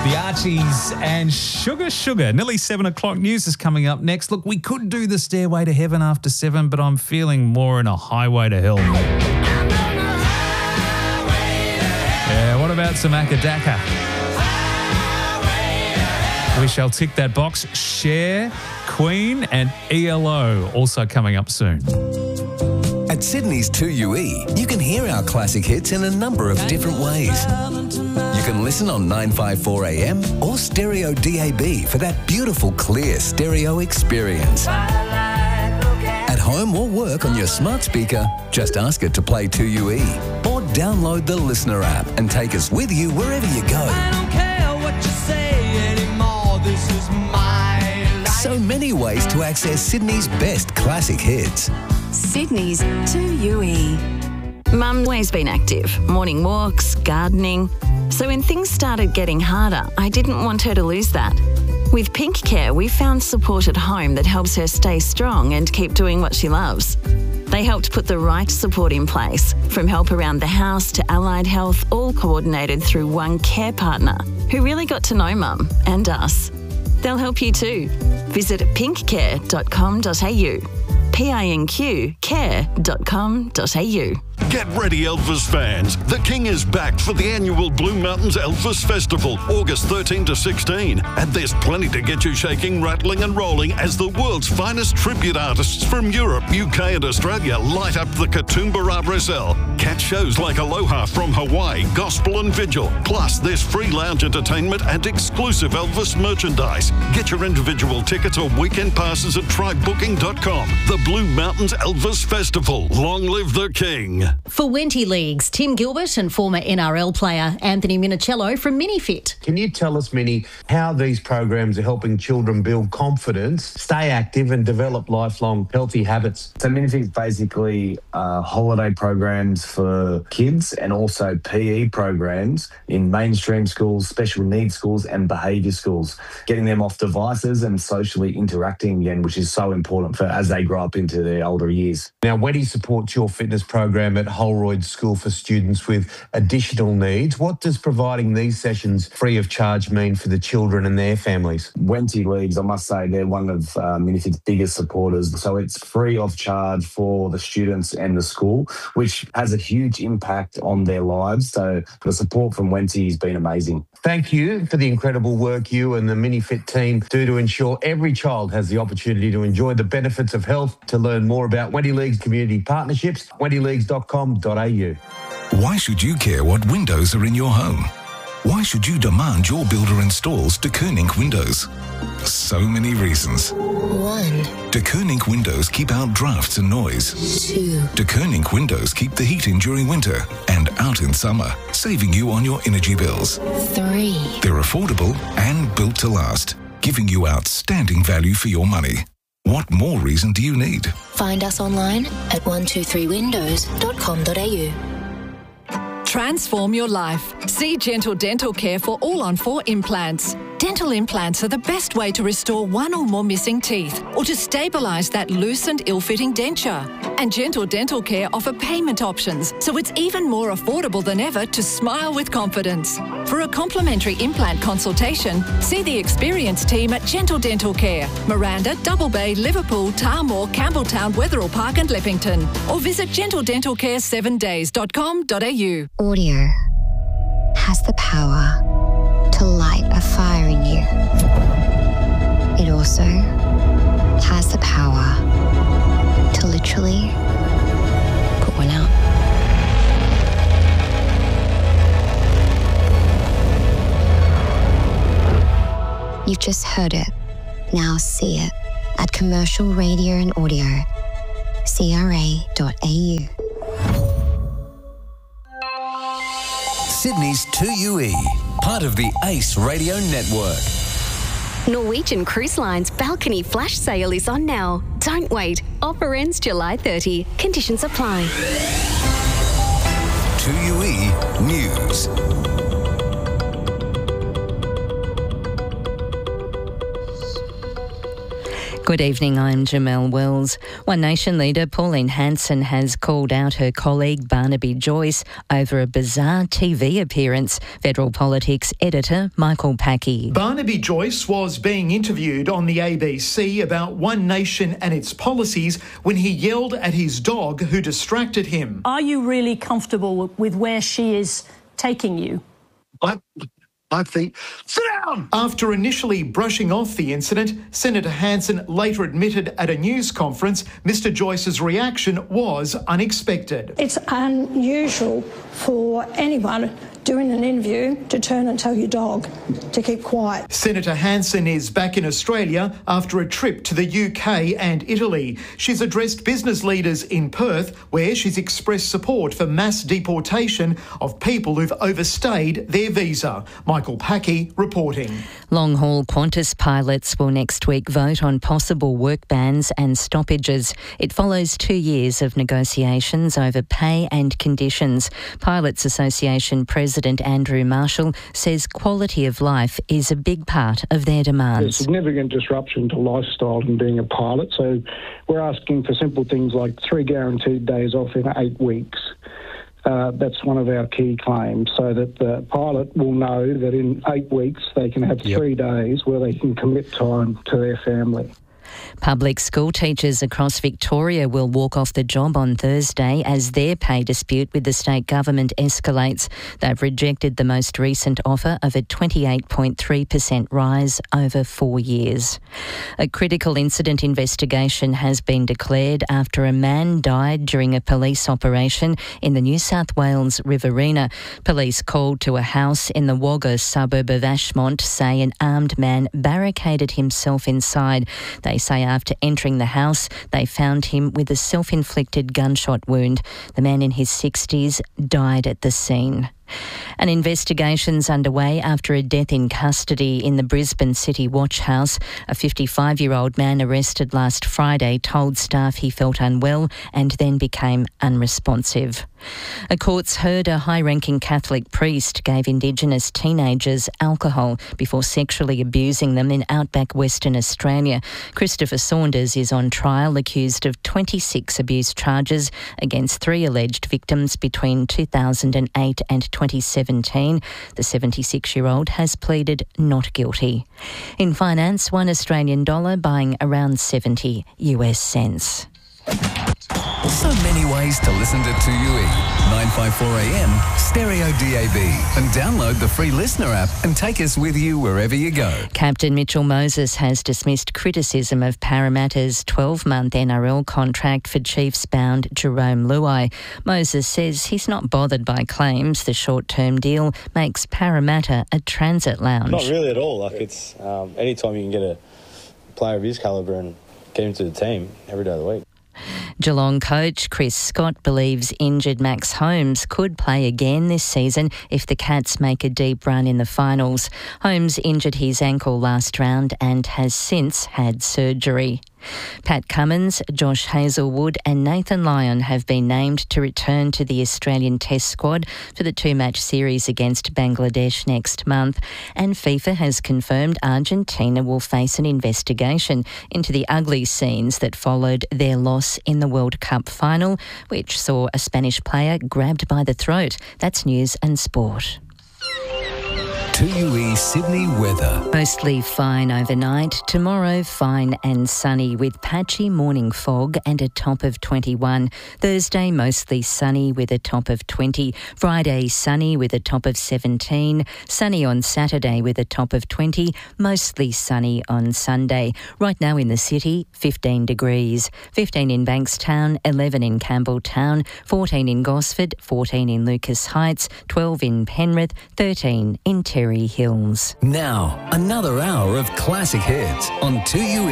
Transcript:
The Archies and Sugar Sugar. Nearly 7 o'clock news is coming up next. Look, we could do the Stairway to Heaven after 7, but I'm feeling more in a highway to hell. Yeah, what about some Akadaka? We shall tick that box. Cher, Queen and ELO also coming up soon. At Sydney's 2UE, you can hear our classic hits in a number of different ways. You can listen on 954 AM or stereo DAB for that beautiful, clear stereo experience. At home or work on your smart speaker, just ask it to play 2UE or download the Listener app and take us with you wherever you go. I don't care what you say anymore, this is my life. So many ways to access Sydney's best classic hits. Sydney's 2UE. Mum's always been active, morning walks, gardening. So when things started getting harder, I didn't want her to lose that. With Pink Care, we found support at home that helps her stay strong and keep doing what she loves. They helped put the right support in place, from help around the house to allied health, all coordinated through one care partner who really got to know Mum and us. They'll help you too. Visit pinkcare.com.au. pinqcare.com.au. Get ready, Elvis fans. The King is back for the annual Blue Mountains Elvis Festival, August 13 to 16. And there's plenty to get you shaking, rattling and rolling as the world's finest tribute artists from Europe, UK and Australia light up the Katoomba Brazil. Catch shows like Aloha from Hawaii, Gospel and Vigil. Plus, there's free lounge entertainment and exclusive Elvis merchandise. Get your individual tickets or weekend passes at trybooking.com. The Blue Mountains Elvis Festival. Long live the King. For Wenty Leagues, Tim Gilbert and former NRL player Anthony Minicello from MiniFit. Can you tell us, Minnie, how these programs are helping children build confidence, stay active and develop lifelong healthy habits? So MiniFit is basically holiday programs for kids and also PE programs in mainstream schools, special needs schools and behaviour schools, getting them off devices and socially interacting again, which is so important for as they grow up into their older years. Now, Wenty supports your fitness program at Holroyd School for students with additional needs. What does providing these sessions free of charge mean for the children and their families? Wenty Leagues, I must say, they're one of MiniFit's biggest supporters. So it's free of charge for the students and the school, which has a huge impact on their lives. So the support from Wenty has been amazing. Thank you for the incredible work you and the MiniFit team do to ensure every child has the opportunity to enjoy the benefits of health. To learn more about Wenty Leagues community partnerships, wentyleagues.com.au. Why should you care what windows are in your home? Why should you demand your builder installs De Koning windows? So many reasons. 1. De Koning windows keep out drafts and noise. 2. De Koning windows keep the heat in during winter and out in summer, saving you on your energy bills. 3. They're affordable and built to last, giving you outstanding value for your money. What more reason do you need? Find us online at 123windows.com.au. Transform your life. See Gentle Dental Care for all-on-4 implants. Dental implants are the best way to restore one or more missing teeth or to stabilise that loose and ill-fitting denture. And Gentle Dental Care offer payment options, so it's even more affordable than ever to smile with confidence. For a complimentary implant consultation, see the experienced team at Gentle Dental Care, Miranda, Double Bay, Liverpool, Tarmore, Campbelltown, Wetherill Park and Leppington, or visit gentledentalcare7days.com.au. Audio has the power to light a fire in you. It also has the power to literally put one out. You've just heard it. Now see it at Commercial Radio and Audio, CRA.au. Sydney's 2UE, part of the Ace Radio Network. Norwegian Cruise Line's balcony flash sale is on now. Don't wait. Offer ends July 30. Conditions apply. 2UE News. Good evening, I'm Jamelle Wells. One Nation leader Pauline Hanson has called out her colleague Barnaby Joyce over a bizarre TV appearance. Federal Politics editor Michael Packey. Barnaby Joyce was being interviewed on the ABC about One Nation and its policies when he yelled at his dog who distracted him. Are you really comfortable with where she is taking you? I think, sit down! After initially brushing off the incident, Senator Hanson later admitted at a news conference Mr Joyce's reaction was unexpected. It's unusual for anyone doing an interview to turn and tell your dog to keep quiet. Senator Hanson is back in Australia after a trip to the UK and Italy. She's addressed business leaders in Perth, where she's expressed support for mass deportation of people who've overstayed their visa. Michael Packey reporting. Long-haul Qantas pilots will next week vote on possible work bans and stoppages. It follows 2 years of negotiations over pay and conditions. Pilots Association President Andrew Marshall says quality of life is a big part of their demands. There's significant disruption to lifestyle in being a pilot, so we're asking for simple things like 3 guaranteed days off in 8 weeks. That's one of our key claims, so that the pilot will know that in 8 weeks they can have 3 days where they can commit time to their family. Public school teachers across Victoria will walk off the job on Thursday as their pay dispute with the state government escalates. They've rejected the most recent offer of a 28.3% rise over 4 years. A critical incident investigation has been declared after a man died during a police operation in the New South Wales Riverina. Police called to a house in the Wagga suburb of Ashmont say an armed man barricaded himself inside. They say after entering the house, they found him with a self-inflicted gunshot wound. The man in his 60s died at the scene. An investigation's underway after a death in custody in the Brisbane City Watch House. A 55-year-old man arrested last Friday told staff he felt unwell and then became unresponsive. A court's heard a high-ranking Catholic priest gave Indigenous teenagers alcohol before sexually abusing them in outback Western Australia. Christopher Saunders is on trial, accused of 26 abuse charges against 3 alleged victims between 2008 and 2017. The 76-year-old has pleaded not guilty. In finance, $1 Australian buying around 70 US cents. So many ways to listen to 2UE. 954 AM, Stereo DAB. And download the free Listener app and take us with you wherever you go. Captain Mitchell Moses has dismissed criticism of Parramatta's 12-month NRL contract for Chiefs bound Jerome Luai. Moses says he's not bothered by claims the short-term deal makes Parramatta a transit lounge. Not really at all. Like, it's anytime you can get a player of his calibre and get him to the team every day of the week. Geelong coach Chris Scott believes injured Max Holmes could play again this season if the Cats make a deep run in the finals. Holmes injured his ankle last round and has since had surgery. Pat Cummins, Josh Hazelwood and Nathan Lyon have been named to return to the Australian Test squad for the 2-match series against Bangladesh next month. And FIFA has confirmed Argentina will face an investigation into the ugly scenes that followed their loss in the World Cup final, which saw a Spanish player grabbed by the throat. That's news and sport. 2UE Sydney weather. Mostly fine overnight. Tomorrow, fine and sunny with patchy morning fog and a top of 21. Thursday, mostly sunny with a top of 20. Friday, sunny with a top of 17. Sunny on Saturday with a top of 20. Mostly sunny on Sunday. Right now in the city, 15 degrees. 15 in Bankstown, 11 in Campbelltown, 14 in Gosford, 14 in Lucas Heights, 12 in Penrith, 13 in Terry Hills. Now, another hour of classic hits on 2UE.